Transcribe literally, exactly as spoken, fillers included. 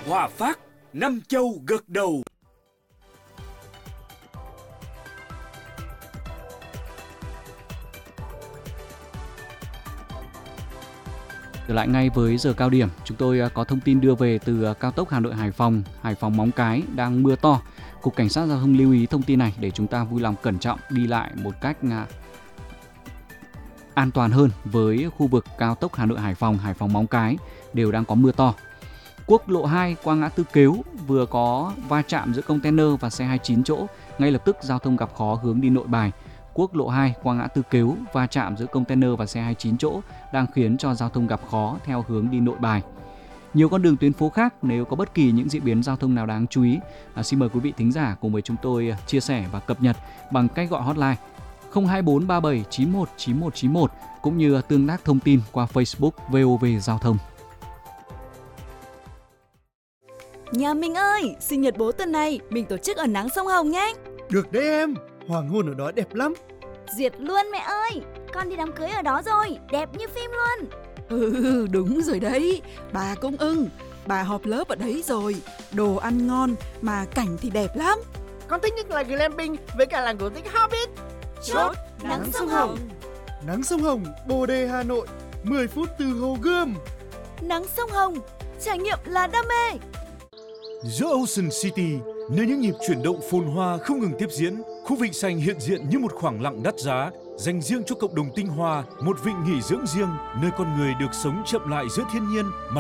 Hòa Phát, năm châu gật đầu. Trở lại ngay với giờ cao điểm, chúng tôi có thông tin đưa về từ cao tốc Hà Nội Hải Phòng, Hải Phòng Móng Cái đang mưa to. Cục Cảnh sát Giao thông lưu ý thông tin này để chúng ta vui lòng cẩn trọng đi lại một cách an toàn hơn với khu vực cao tốc Hà Nội Hải Phòng, Hải Phòng Móng Cái đều đang có mưa to. Quốc lộ hai qua ngã tư Kếu vừa có va chạm giữa container và xe hai mươi chín chỗ, ngay lập tức giao thông gặp khó hướng đi Nội Bài. Quốc lộ hai qua ngã tư Kếu va chạm giữa container và xe hai mươi chín chỗ đang khiến cho giao thông gặp khó theo hướng đi Nội Bài. Nhiều con đường tuyến phố khác, nếu có bất kỳ những diễn biến giao thông nào đáng chú ý, à, xin mời quý vị thính giả cùng với chúng tôi chia sẻ và cập nhật bằng cách gọi hotline không hai bốn ba bảy chín một chín một chín một cũng như tương tác thông tin qua Facebook vê o vê Giao thông. Nhà mình ơi, sinh nhật bố tuần này mình tổ chức ở nắng sông Hồng nhé. Được đấy em, hoàng hôn ở đó đẹp lắm. Duyệt luôn mẹ ơi, con đi đám cưới ở đó rồi, đẹp như phim luôn. Ừ, đúng rồi đấy, bà cũng ưng. Bà họp lớp ở đấy rồi, đồ ăn ngon mà cảnh thì đẹp lắm. Con thích nhất là glamping với cả làng cổ tích Hobbit. Chốt nắng sông Hồng. Nắng sông Hồng, Bồ Đề, Hà Nội, mười phút từ Hồ Gươm. Nắng sông Hồng, trải nghiệm là đam mê. Giữa Ocean City, nơi những nhịp chuyển động phồn hoa không ngừng tiếp diễn, khu Vịnh Xanh hiện diện như một khoảng lặng đắt giá, dành riêng cho cộng đồng tinh hoa, một vịnh nghỉ dưỡng riêng, nơi con người được sống chậm lại giữa thiên nhiên.